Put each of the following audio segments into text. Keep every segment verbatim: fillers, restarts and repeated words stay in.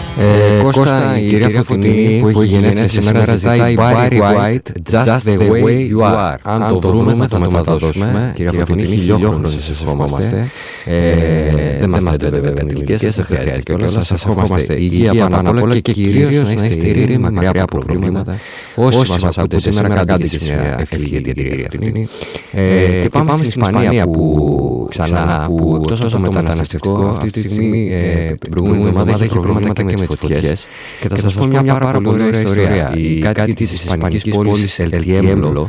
Ε, Κώστα, η κυρία Φωτεινή που έχει γενέθλια σήμερα ζητάει Barry White, Just the way you are. Αν το βρούμε θα το μεταδώσουμε. Κυρία Φωτεινή, χιλιόχρονη σας ευχόμαστε. Δεν μας λέτε βέβαια ενηλικίες, δεν χρειάζεται κιόλας. Σας ευχόμαστε υγεία πάνω απ' όλα και κυρίως να είστε ήρεμοι, μακριά από προβλήματα. Όσοι μας ακούτε σήμερα, κάντε και μια ευχή για την κυρία Φωτεινή. Και πάμε στην Ισπανία που ξανά, που εκτός από το μεταναστευτικό αυτή τη στιγμή την προηγούμενη εβδομάδα έχει προβλήματα και με τις φωτιές. Και θα σας πω μια πάρα πολύ ωραία ιστορία. Οι κάτοικοι της ισπανικής πόλης El Tiemblo,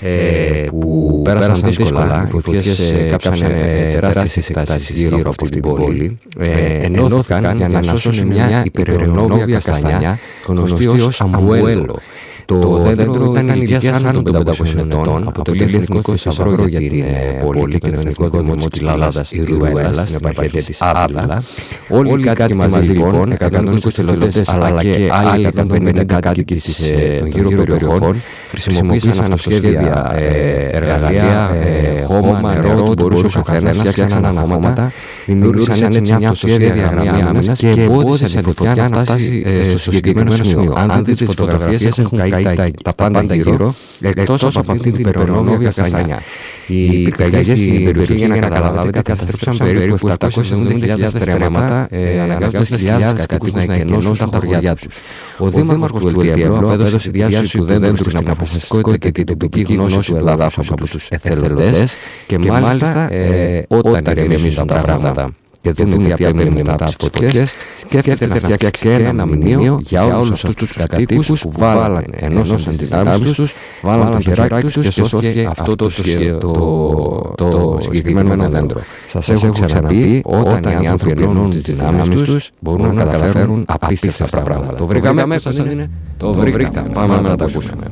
που πέρασαν δύσκολα, οι φωτιές κάψανε τεράστιες εκτάσεις γύρω από αυτή την πόλη, ενώθηκαν για να σώσουν μια υπεραιωνόβια καστανιά γνωστή ως αμπουέλο. Το δέντρο ήταν ηλικίας άνω των πεντακόσιων ετών, αποτελεί εθνικό θησαυρό για την πόλη και τον εθνικό δήμο της Λάδας Ιρουέλας, στην επαρχία της Άβυλα. Όλοι οι κάτοικοι μαζί λοιπόν, εκατόν είκοσι εθελοντές αλλά και άλλοι εκατόν πενήντα κάτοικοι των γύρω περιοχών, χρησιμοποίησαν αυτοσχέδια εργαλεία, χώμα, νερό, ό,τι μπορούσε ο καθένας, φτιάξαν αναχώματα, δημιούργησαν έτσι μια αυτοσχέδια γραμμή άμυνας και εμπόδισαν τη φωτιά να φτάσει στο συγκεκριμένο σημείο. Αν δείτε τις φωτογραφίες, έχουν καεί τα πάντα γύρω, εκτός από αυτή την υπεραιωνόβια καστανιά. Οι πυρκαγιές στην περιοχή, για να καταλάβετε, καταστρέψαν περίπου επτακόσιες εβδομήντα χιλιάδες στρέμματα, αναγκάζοντας χιλιάδες κατοίκους να εκενώσουν τα χωριά τους. Ο δήμαρχος του El Tiemblo απέδωσε τη διάσωση του δέντρου στην αποφασιστικότητα και την τοπική γνώση του εδάφους από τους εθελοντές και μάλιστα όταν ηρεμήσουν τα πράγματα και δούμε ποια έμεινε μετά από τις φωτιές, σκέφτεται να φτιάξει και ένα μνημείο για όλους αυτούς τους κατοίκους που βάλανε, ενώσαν τις δυνάμεις τους, βάλανε το χεράκι τους και σώθηκε αυτό το, το, το συγκεκριμένο δέντρο. Σας έχω ξαναπεί, όταν οι άνθρωποι ενώνουν τις δυνάμεις τους, μπορούν να καταφέρουν απίστευτα πράγματα. Το βρήκαμε μέσα, δεν είναι? Το βρήκαμε. Πάμε να τα ακούσουμε.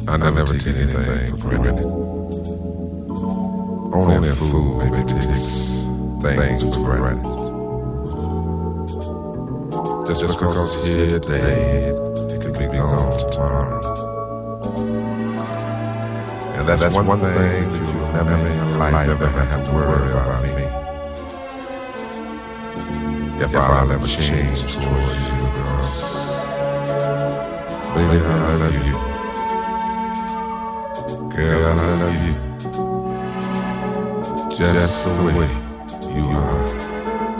Only a fool maybe takes things for granted. Just because it's here today, it could be gone tomorrow. And that's, that's one, one thing that you'll never in your life ever have to worry about me. If I'll ever change towards you, girl. Baby, I love you. Girl, I love you. Just the way